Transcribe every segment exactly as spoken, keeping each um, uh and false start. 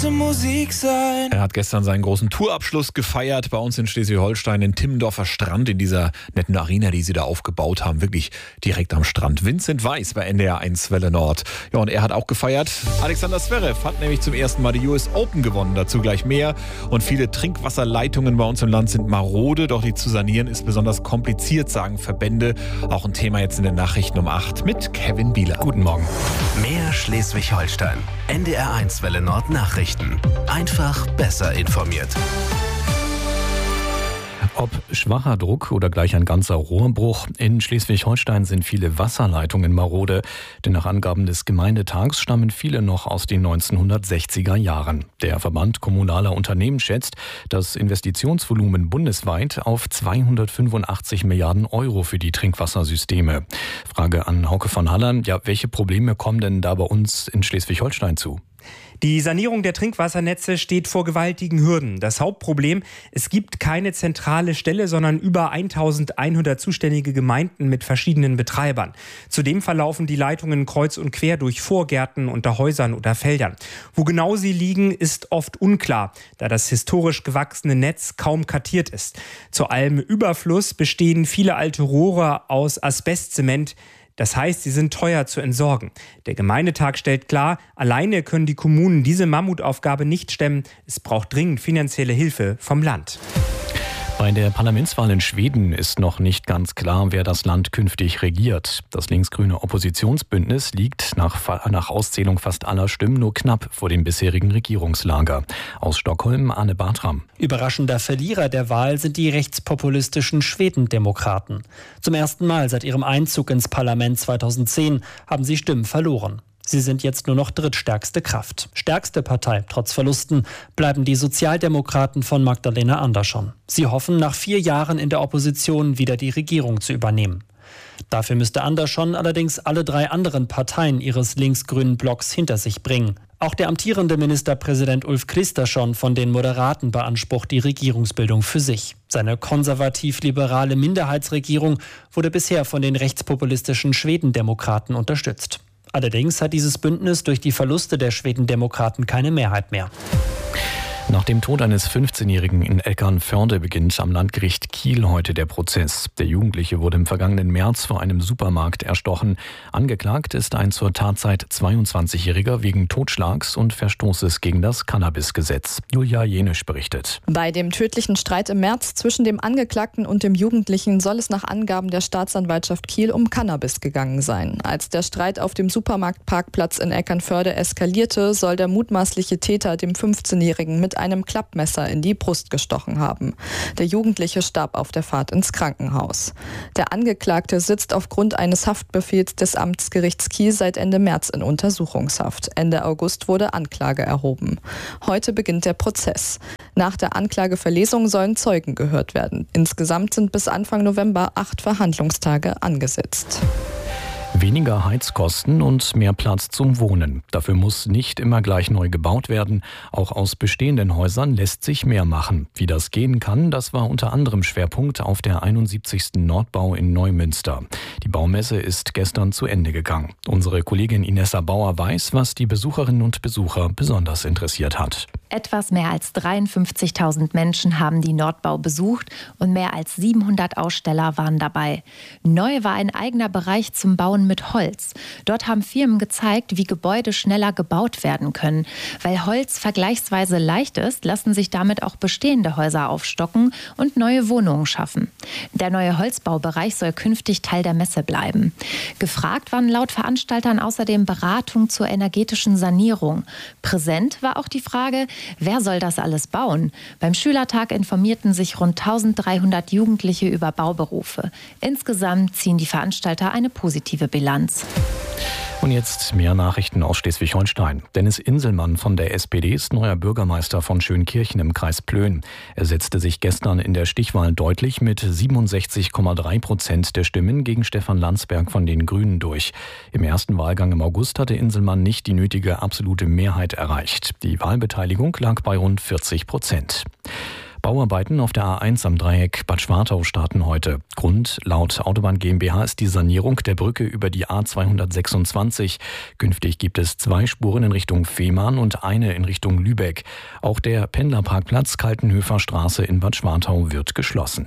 lasse Musik sein. Er hat gestern seinen großen Tourabschluss gefeiert bei uns in Schleswig-Holstein, in Timmendorfer Strand, in dieser netten Arena, die sie da aufgebaut haben, wirklich direkt am Strand. Vincent Weiss bei N D R eins Welle Nord. Ja, und er hat auch gefeiert. Alexander Zverev hat nämlich zum ersten Mal die U S Open gewonnen, dazu gleich mehr. Und viele Trinkwasserleitungen bei uns im Land sind marode, doch die zu sanieren ist besonders kompliziert, sagen Verbände. Auch ein Thema jetzt in den Nachrichten um acht mit Kevin Bieler. Guten Morgen. Mehr Schleswig-Holstein. N D R eins Welle Nord Nachrichten. Einfach besser informiert. Ob schwacher Druck oder gleich ein ganzer Rohrbruch, in Schleswig-Holstein sind viele Wasserleitungen marode, denn nach Angaben des Gemeindetags stammen viele noch aus den neunzehnhundertsechziger Jahren. Der Verband kommunaler Unternehmen schätzt das Investitionsvolumen bundesweit auf zweihundertfünfundachtzig Milliarden Euro für die Trinkwassersysteme. Frage an Hauke von Hallern, ja, welche Probleme kommen denn da bei uns in Schleswig-Holstein zu? Die Sanierung der Trinkwassernetze steht vor gewaltigen Hürden. Das Hauptproblem, es gibt keine zentrale Stelle, sondern über eintausendeinhundert zuständige Gemeinden mit verschiedenen Betreibern. Zudem verlaufen die Leitungen kreuz und quer durch Vorgärten, unter Häusern oder Feldern. Wo genau sie liegen, ist oft unklar, da das historisch gewachsene Netz kaum kartiert ist. Zu allem Überfluss bestehen viele alte Rohre aus Asbestzement. Das heißt, sie sind teuer zu entsorgen. Der Gemeindetag stellt klar, alleine können die Kommunen diese Mammutaufgabe nicht stemmen. Es braucht dringend finanzielle Hilfe vom Land. Bei der Parlamentswahl in Schweden ist noch nicht ganz klar, wer das Land künftig regiert. Das linksgrüne Oppositionsbündnis liegt nach, nach Auszählung fast aller Stimmen nur knapp vor dem bisherigen Regierungslager. Aus Stockholm, Anne Bartram. Überraschender Verlierer der Wahl sind die rechtspopulistischen Schwedendemokraten. Zum ersten Mal seit ihrem Einzug ins Parlament zweitausendzehn haben sie Stimmen verloren. Sie sind jetzt nur noch drittstärkste Kraft. Stärkste Partei, trotz Verlusten, bleiben die Sozialdemokraten von Magdalena Andersson. Sie hoffen, nach vier Jahren in der Opposition wieder die Regierung zu übernehmen. Dafür müsste Andersson allerdings alle drei anderen Parteien ihres linksgrünen Blocks hinter sich bringen. Auch der amtierende Ministerpräsident Ulf Kristersson von den Moderaten beansprucht die Regierungsbildung für sich. Seine konservativ-liberale Minderheitsregierung wurde bisher von den rechtspopulistischen Schwedendemokraten unterstützt. Allerdings hat dieses Bündnis durch die Verluste der Schwedendemokraten keine Mehrheit mehr. Nach dem Tod eines fünfzehnjährigen in Eckernförde beginnt am Landgericht Kiel heute der Prozess. Der Jugendliche wurde im vergangenen März vor einem Supermarkt erstochen. Angeklagt ist ein zur Tatzeit zweiundzwanzigjähriger wegen Totschlags und Verstoßes gegen das Cannabisgesetz. Julia Jenisch berichtet. Bei dem tödlichen Streit im März zwischen dem Angeklagten und dem Jugendlichen soll es nach Angaben der Staatsanwaltschaft Kiel um Cannabis gegangen sein. Als der Streit auf dem Supermarktparkplatz in Eckernförde eskalierte, soll der mutmaßliche Täter dem fünfzehnjährigen mit einem Klappmesser in die Brust gestochen haben. Der Jugendliche starb auf der Fahrt ins Krankenhaus. Der Angeklagte sitzt aufgrund eines Haftbefehls des Amtsgerichts Kiel seit Ende März in Untersuchungshaft. Ende August wurde Anklage erhoben. Heute beginnt der Prozess. Nach der Anklageverlesung sollen Zeugen gehört werden. Insgesamt sind bis Anfang November acht Verhandlungstage angesetzt. Weniger Heizkosten und mehr Platz zum Wohnen. Dafür muss nicht immer gleich neu gebaut werden. Auch aus bestehenden Häusern lässt sich mehr machen. Wie das gehen kann, das war unter anderem Schwerpunkt auf der einundsiebzigsten Nordbau in Neumünster. Die Baumesse ist gestern zu Ende gegangen. Unsere Kollegin Inessa Bauer weiß, was die Besucherinnen und Besucher besonders interessiert hat. Etwas mehr als dreiundfünfzigtausend Menschen haben die Nordbau besucht und mehr als siebenhundert Aussteller waren dabei. Neu war ein eigener Bereich zum Bauen mit Holz. Dort haben Firmen gezeigt, wie Gebäude schneller gebaut werden können. Weil Holz vergleichsweise leicht ist, lassen sich damit auch bestehende Häuser aufstocken und neue Wohnungen schaffen. Der neue Holzbaubereich soll künftig Teil der Messe bleiben. Gefragt waren laut Veranstaltern außerdem Beratung zur energetischen Sanierung. Präsent war auch die Frage, wer soll das alles bauen? Beim Schülertag informierten sich rund eintausenddreihundert Jugendliche über Bauberufe. Insgesamt ziehen die Veranstalter eine positive Bilanz. Und jetzt mehr Nachrichten aus Schleswig-Holstein. Dennis Inselmann von der S P D ist neuer Bürgermeister von Schönkirchen im Kreis Plön. Er setzte sich gestern in der Stichwahl deutlich mit siebenundsechzig Komma drei Prozent der Stimmen gegen Stefan Landsberg von den Grünen durch. Im ersten Wahlgang im August hatte Inselmann nicht die nötige absolute Mehrheit erreicht. Die Wahlbeteiligung lag bei rund vierzig Prozent. Bauarbeiten auf der A eins am Dreieck Bad Schwartau starten heute. Grund laut Autobahn GmbH ist die Sanierung der Brücke über die A zweihundertsechsundzwanzig. Künftig gibt es zwei Spuren in Richtung Fehmarn und eine in Richtung Lübeck. Auch der Pendlerparkplatz Kaltenhöfer Straße in Bad Schwartau wird geschlossen.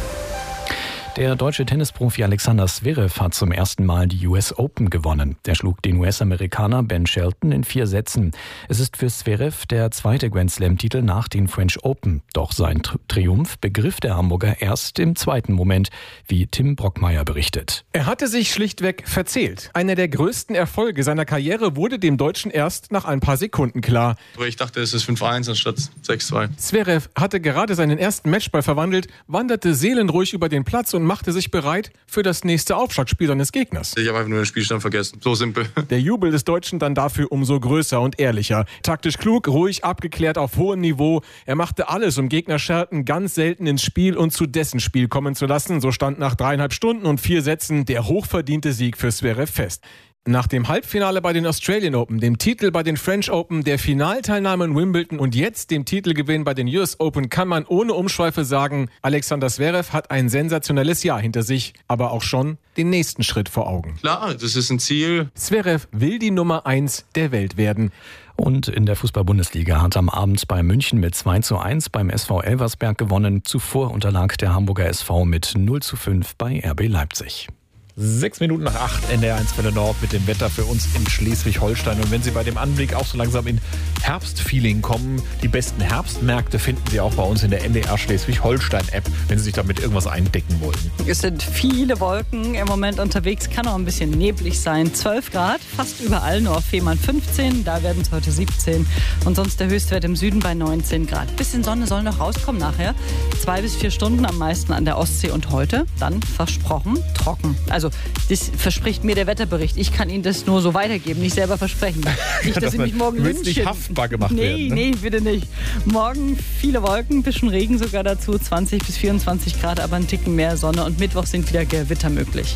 Der deutsche Tennisprofi Alexander Zverev hat zum ersten Mal die U S Open gewonnen. Der schlug den U S-Amerikaner Ben Shelton in vier Sätzen. Es ist für Zverev der zweite Grand Slam-Titel nach den French Open. Doch sein Triumph begriff der Hamburger erst im zweiten Moment, wie Tim Brockmeier berichtet. Er hatte sich schlichtweg verzählt. Einer der größten Erfolge seiner Karriere wurde dem Deutschen erst nach ein paar Sekunden klar. Ich dachte, es ist fünf eins anstatt sechs zwei. Zverev hatte gerade seinen ersten Matchball verwandelt, wanderte seelenruhig über den Platz und machte sich bereit für das nächste Aufschlagspiel seines Gegners. Ich habe einfach nur den Spielstand vergessen. So simpel. Der Jubel des Deutschen dann dafür umso größer und ehrlicher. Taktisch klug, ruhig, abgeklärt auf hohem Niveau. Er machte alles, um Gegner Shelton ganz selten ins Spiel und zu dessen Spiel kommen zu lassen. So stand nach dreieinhalb Stunden und vier Sätzen der hochverdiente Sieg für Zverev fest. Nach dem Halbfinale bei den Australian Open, dem Titel bei den French Open, der Finalteilnahme in Wimbledon und jetzt dem Titelgewinn bei den U S Open kann man ohne Umschweife sagen, Alexander Zverev hat ein sensationelles Jahr hinter sich, aber auch schon den nächsten Schritt vor Augen. Klar, das ist ein Ziel. Zverev will die Nummer eins der Welt werden. Und in der Fußball-Bundesliga hat am Abend bei München mit zwei zu eins beim S V Elversberg gewonnen. Zuvor unterlag der Hamburger S V mit null zu fünf bei R B Leipzig. Sechs Minuten nach acht, N D R eins Welle Nord mit dem Wetter für uns in Schleswig-Holstein. Und wenn Sie bei dem Anblick auch so langsam in Herbstfeeling kommen, die besten Herbstmärkte finden Sie auch bei uns in der N D R Schleswig-Holstein-App, wenn Sie sich damit irgendwas eindecken wollen. Es sind viele Wolken im Moment unterwegs, kann auch ein bisschen neblig sein. zwölf Grad, fast überall, nur auf Fehmarn fünfzehn, da werden es heute siebzehn. Und sonst der Höchstwert im Süden bei neunzehn Grad. Bisschen Sonne soll noch rauskommen nachher. Zwei bis vier Stunden am meisten an der Ostsee und heute dann versprochen trocken. Also das verspricht mir der Wetterbericht. Ich kann Ihnen das nur so weitergeben, nicht selber versprechen. Nicht, dass Sie mich morgen lynchen. nicht haftbar gemacht nee, werden. Ne? Nee, bitte nicht. Morgen viele Wolken, ein bisschen Regen sogar dazu, zwanzig bis vierundzwanzig Grad, aber ein Ticken mehr Sonne und Mittwoch sind wieder Gewitter möglich.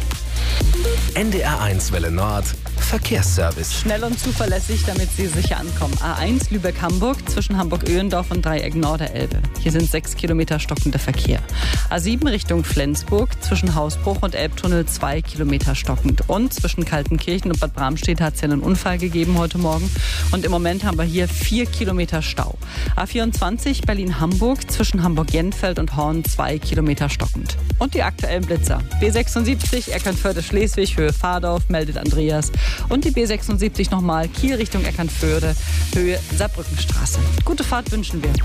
N D R eins Welle Nord Verkehrsservice. Schnell und zuverlässig, damit Sie sicher ankommen. A eins Lübeck-Hamburg zwischen Hamburg-Öhendorf und Dreieck Norderelbe. Hier sind sechs Kilometer stockender Verkehr. A sieben Richtung Flensburg zwischen Hausbruch und Elbtunnel zwei Kilometer stockend. Und zwischen Kaltenkirchen und Bad Bramstedt hat es ja einen Unfall gegeben heute Morgen. Und im Moment haben wir hier vier Kilometer Stau. A vierundzwanzig Berlin-Hamburg zwischen Hamburg-Jenfeld und Horn zwei Kilometer stockend. Und die aktuellen Blitzer. B sechsundsiebzig Eckernförde-Schleswig, Höhe Fahrdorf, meldet Andreas. Und die B sechsundsiebzig nochmal Kiel Richtung Eckernförde, Höhe Saarbrückenstraße. Gute Fahrt wünschen wir.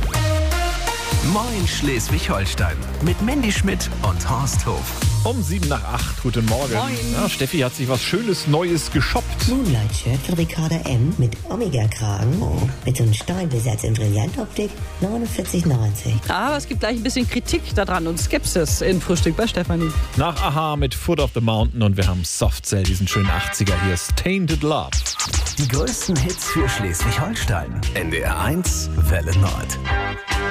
Moin Schleswig-Holstein mit Mandy Schmidt und Horst Hof. Um sieben nach acht, guten Morgen. Moin. Ja, Steffi hat sich was Schönes Neues geshoppt. Moonlight-Shirt von Ricarda M. mit Omega-Kragen. Oh. Mit so einem Steinbesatz in Brillantoptik. neunundvierzig neunzig. Aber es gibt gleich ein bisschen Kritik daran und Skepsis in Frühstück bei Stefanie. Nach Aha mit Foot of the Mountain und wir haben Softcell, diesen schönen achtziger hier, Tainted Love. Die größten Hits für Schleswig-Holstein. N D R eins Welle Nord.